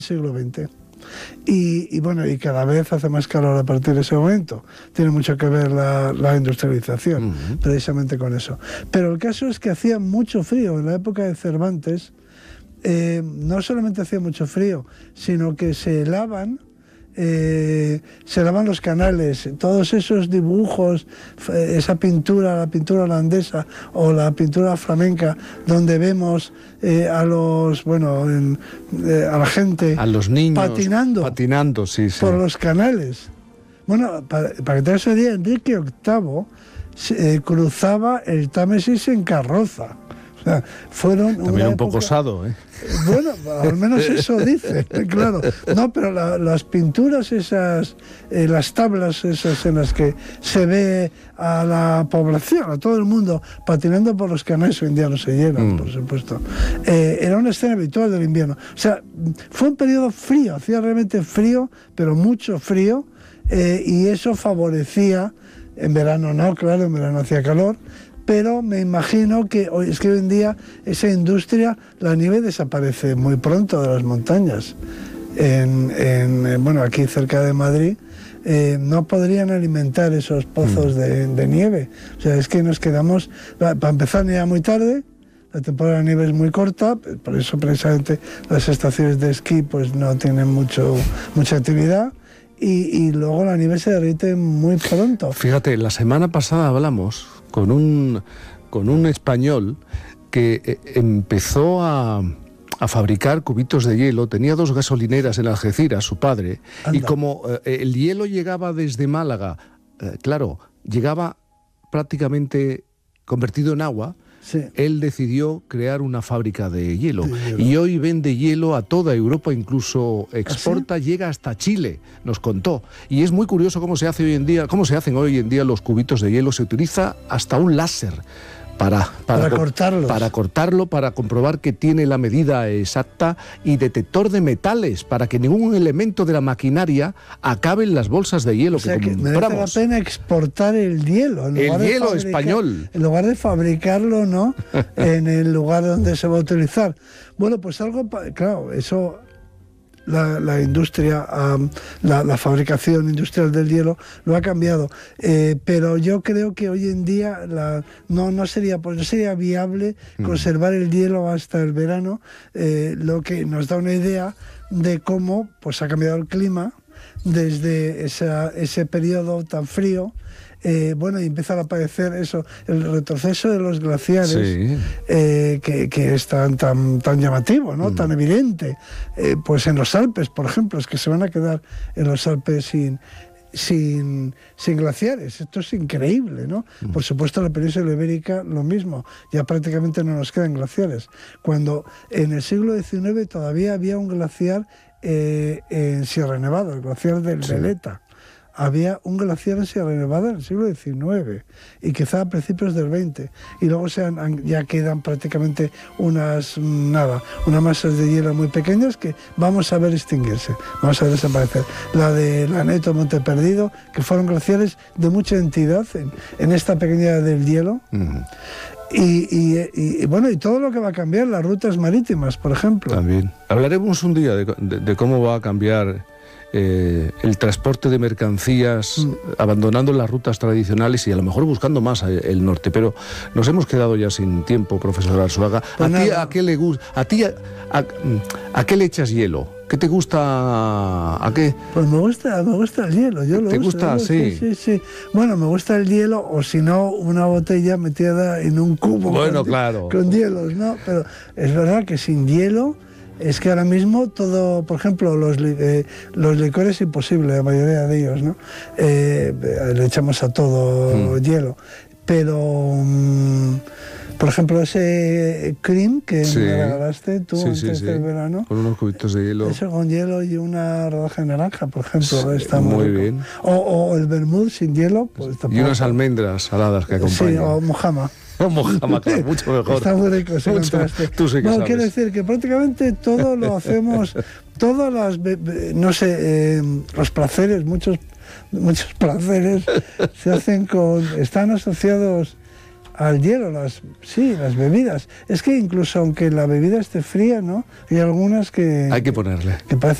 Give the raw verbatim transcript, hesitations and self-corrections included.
siglo veinte. Y, y bueno, y cada vez hace más calor a partir de ese momento. Tiene mucho que ver la, la industrialización, uh-huh. precisamente con eso. Pero el caso es que hacía mucho frío. En la época de Cervantes, eh, no solamente hacía mucho frío, sino que se helaban, eh, se helaban los canales. Todos esos dibujos, esa pintura, la pintura holandesa o la pintura flamenca, donde vemos eh, a los, bueno, en, eh, a la gente, a los niños patinando, patinando sí, sí. por los canales. Bueno, para, para que te hagas una idea, Enrique octavo eh, cruzaba el Támesis en carroza. O sea, fueron también un época, poco osado, ¿eh? Bueno, al menos eso dice, claro. No, pero la, las pinturas esas, eh, las tablas esas en las que se ve a la población, a todo el mundo, patinando por los canales, hoy en día no se llenan, mm. por supuesto. Eh, era una escena habitual del invierno. O sea, fue un periodo frío, hacía realmente frío, pero mucho frío, eh, y eso favorecía, en verano no, claro, en verano hacía calor, pero me imagino que hoy, es que hoy en día esa industria, la nieve desaparece muy pronto de las montañas. En, en, bueno, aquí cerca de Madrid eh, no podrían alimentar esos pozos de, de nieve. O sea, es que nos quedamos, para empezar, ya muy tarde, la temporada de nieve es muy corta, por eso precisamente las estaciones de esquí pues no tienen mucho, mucha actividad. Y, y luego la nieve se derrite muy pronto. Fíjate, la semana pasada hablamos con un, con un español que eh, empezó a, a fabricar cubitos de hielo. Tenía dos gasolineras en Algeciras, su padre. Anda. Y como eh, el hielo llegaba desde Málaga, eh, claro, llegaba prácticamente convertido en agua, sí. Él decidió crear una fábrica de hielo, de hielo y hoy vende hielo a toda Europa, incluso exporta, ¿ah, sí? Llega hasta Chile, nos contó. Y es muy curioso cómo se hace hoy en día, cómo se hacen hoy en día los cubitos de hielo. Se utiliza hasta un láser para, para, para cortarlos. Para cortarlo, para comprobar que tiene la medida exacta, y detector de metales para que ningún elemento de la maquinaria acabe en las bolsas de hielo, o sea, que compramos. Merece la pena exportar el hielo. En el hielo español. En lugar de fabricarlo, ¿no? En el lugar donde se va a utilizar. Bueno, pues algo, claro, eso... La, la industria, um, la, la fabricación industrial del hielo lo ha cambiado, eh, pero yo creo que hoy en día la, no, no, sería, pues no sería viable mm. conservar el hielo hasta el verano, eh, lo que nos da una idea de cómo pues, ha cambiado el clima desde esa, ese periodo tan frío. Eh, bueno, y empiezan a aparecer eso, el retroceso de los glaciares, sí. eh, que, que es tan, tan, tan llamativo, ¿no? Mm. Tan evidente. Eh, pues en los Alpes, por ejemplo, es que se van a quedar en los Alpes sin, sin, sin glaciares. Esto es increíble, ¿no? Mm. Por supuesto, en la península ibérica lo mismo. Ya prácticamente no nos quedan glaciares. Cuando en el siglo diecinueve todavía había un glaciar eh, en Sierra Nevada, el glaciar del sí. Veleta. Había un glaciar en Sierra Nevada en el siglo diecinueve y quizá a principios del veinte, y luego se han, han, ya quedan prácticamente unas nada unas masas de hielo muy pequeñas que vamos a ver extinguirse, vamos a ver desaparecer. La de Laneto, Monte Perdido, que fueron glaciares de mucha entidad en, en esta pequeña del hielo. Uh-huh. Y, y, y, y bueno, y todo lo que va a cambiar, las rutas marítimas, por ejemplo. También hablaremos un día de, de, de cómo va a cambiar Eh, el transporte de mercancías, mm. abandonando las rutas tradicionales y a lo mejor buscando más el norte. Pero nos hemos quedado ya sin tiempo, profesor Arzuaga. Pues ¿A, ti, ¿A qué le gusta? ¿A ti a, a, a qué le echas hielo? ¿Qué te gusta? ¿A qué? Pues me gusta, me gusta el hielo. Yo lo ¿Te uso, gusta? Yo, sí. sí, sí, sí. Bueno, me gusta el hielo, o si no, una botella metida en un cubo. Bueno, con, claro. Con hielos, ¿no? Pero es verdad que sin hielo... Es que ahora mismo todo, por ejemplo, los, eh, los licores imposible, la mayoría de ellos, ¿no? Eh, le echamos a todo mm. hielo. Pero, um, por ejemplo, ese cream que sí. me regalaste tú sí, antes sí, del sí. verano. Con unos cubitos de hielo. Eso con hielo y una rodaja de naranja, por ejemplo. Sí, está muy, muy bien. O, o el vermut sin hielo. Pues, y unas almendras saladas que acompañan. Sí, o mojama. Mojama, claro, mucho mejor. Está muy rico ese mucho, contraste. Tú sí que no, sabes. Quiero decir que prácticamente todo lo hacemos, todas las, no sé, eh, los placeres, muchos, muchos placeres se hacen con, están asociados al hielo, las, sí, las bebidas. Es que incluso aunque la bebida esté fría, ¿no? Hay algunas que... Hay que ponerle. Que parece